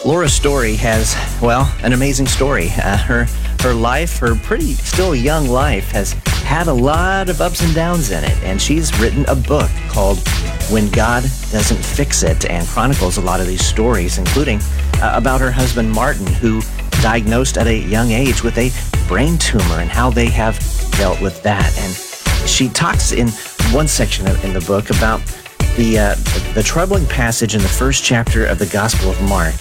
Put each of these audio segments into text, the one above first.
Laura's story has, well, an amazing story. Her life, her pretty still young life, has had a lot of ups and downs in it. And she's written a book called When God Doesn't Fix It, and chronicles a lot of these stories, including about her husband Martin, who diagnosed at a young age with a brain tumor and how they have dealt with that. And she talks in one section in the book about the troubling passage in the first chapter of the Gospel of Mark,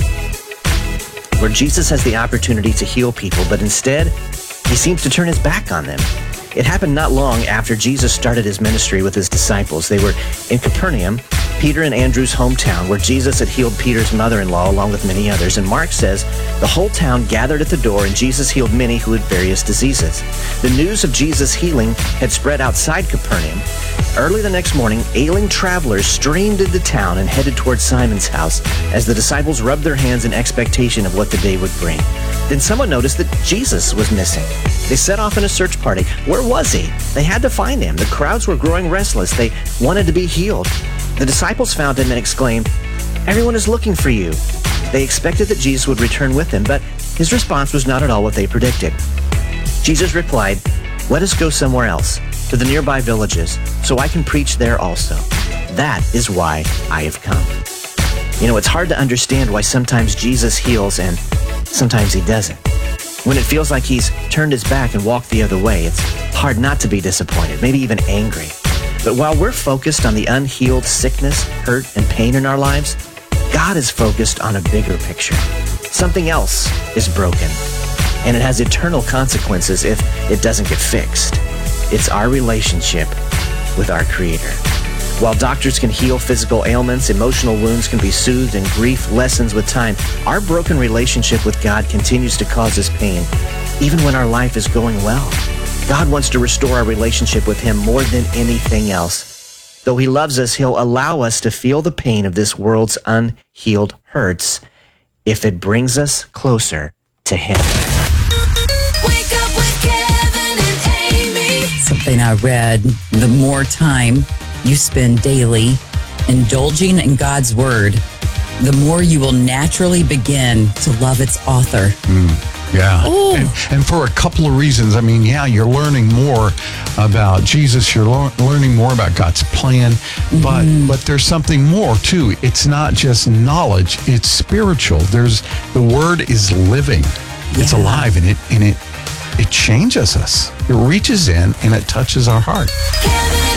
where Jesus has the opportunity to heal people, but instead, he seems to turn his back on them. It happened not long after Jesus started his ministry with his disciples. They were in Capernaum, Peter and Andrew's hometown, where Jesus had healed Peter's mother-in-law along with many others. And Mark says, the whole town gathered at the door, and Jesus healed many who had various diseases. The news of Jesus' healing had spread outside Capernaum. Early the next morning, ailing travelers streamed into town and headed toward Simon's house as the disciples rubbed their hands in expectation of what the day would bring. Then someone noticed that Jesus was missing. They set off in a search party. Where was he? They had to find him. The crowds were growing restless. They wanted to be healed. The disciples found him and exclaimed, "Everyone is looking for you." They expected that Jesus would return with them, but his response was not at all what they predicted. Jesus replied, "Let us go somewhere else, to the nearby villages, so I can preach there also. That is why I have come." You know, it's hard to understand why sometimes Jesus heals and sometimes he doesn't. When it feels like he's turned his back and walked the other way, it's hard not to be disappointed, maybe even angry. But while we're focused on the unhealed sickness, hurt, and pain in our lives, God is focused on a bigger picture. Something else is broken, and it has eternal consequences if it doesn't get fixed. It's our relationship with our Creator. While doctors can heal physical ailments, emotional wounds can be soothed, and grief lessens with time, our broken relationship with God continues to cause us pain, even when our life is going well. God wants to restore our relationship with Him more than anything else. Though He loves us, He'll allow us to feel the pain of this world's unhealed hurts if it brings us closer to Him. Wake up with Kevin and Amy. Something I read, the more time you spend daily indulging in God's Word, the more you will naturally begin to love its author. Yeah. And for a couple of reasons. I mean, yeah, you're learning more about Jesus. You're learning more about God's plan. But there's something more, too. It's not just knowledge. It's spiritual. The Word is living. It's alive, and it changes us. It reaches in, and it touches our heart. Kevin